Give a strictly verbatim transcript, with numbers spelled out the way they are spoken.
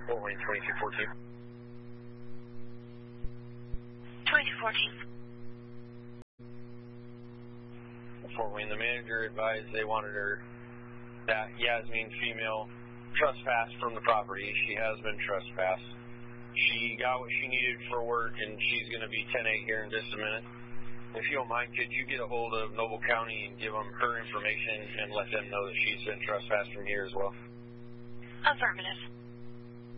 Fort Wayne twenty-two fourteen. twenty-two fourteen. Fort Wayne, the manager advised they wanted her, that Yasmin female, trespassed from the property. She has been trespassed. She got what she needed for work, and she's going to be ten eight here in just a minute. If you don't mind, could you get a hold of Noble County and give them her information and let them know that she's been trespassed from here as well? Affirmative.